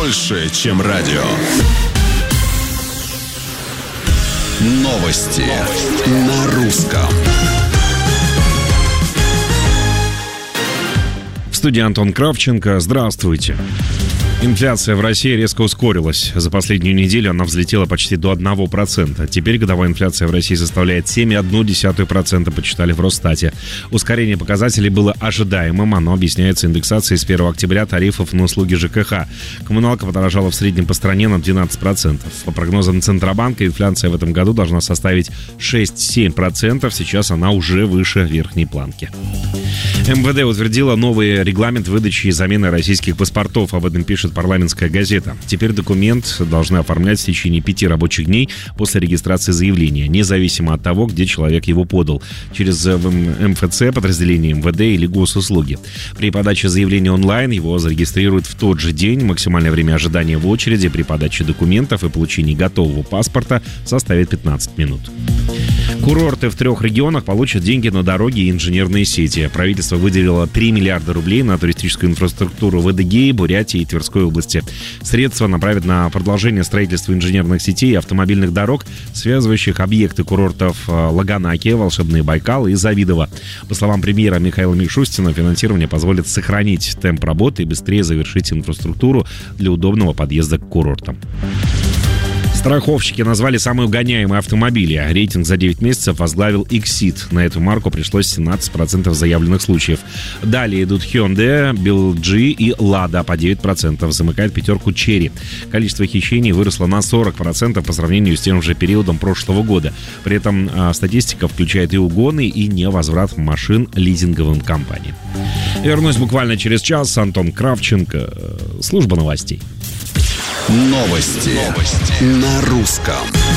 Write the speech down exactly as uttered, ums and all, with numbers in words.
больше, чем радио. Новости, Новости. на русском. В студии Антон Кравченко. Здравствуйте. Инфляция в России резко ускорилась. За последнюю неделю она взлетела почти до одного процента. Теперь годовая инфляция в России составляет семь целых одна десятая процента, почитали в Росстате. Ускорение показателей было ожидаемым. Оно объясняется индексацией с первого октября тарифов на услуги ЖКХ. Коммуналка подорожала в среднем по стране на двенадцать процентов. По прогнозам Центробанка, инфляция в этом году должна составить шесть-семь процентов. Сейчас она уже выше верхней планки. эм вэ дэ утвердила новый регламент выдачи и замены российских паспортов. Об этом пишет «Парламентская газета». Теперь документ должны оформлять в течение пяти рабочих дней после регистрации заявления, независимо от того, где человек его подал, через эм эф цэ, подразделение эм вэ дэ или госуслуги. При подаче заявления онлайн его зарегистрируют в тот же день. Максимальное время ожидания в очереди при подаче документов и получении готового паспорта составит пятнадцать минут. Курорты в трех регионах получат деньги на дороги и инженерные сети. Правительство выделило три миллиарда рублей на туристическую инфраструктуру в Адыгее, Бурятии и Тверской области. Средства направят на продолжение строительства инженерных сетей и автомобильных дорог, связывающих объекты курортов Лаганаки, Волшебный Байкал и Завидово. По словам премьера Михаила Мишустина, финансирование позволит сохранить темп работы и быстрее завершить инфраструктуру для удобного подъезда к курортам. Страховщики назвали самые угоняемые автомобили. Рейтинг за девять месяцев возглавил Exit. На эту марку пришлось семнадцать процентов заявленных случаев. Далее идут Hyundai, би эл джи и Lada по девять процентов. Замыкает пятерку Chery. Количество хищений выросло на сорок процентов по сравнению с тем же периодом прошлого года. При этом а, статистика включает и угоны, и невозврат машин лизинговым компаниям. Вернусь буквально через час. Антон Кравченко. Служба новостей. Новости, Новости. на русском.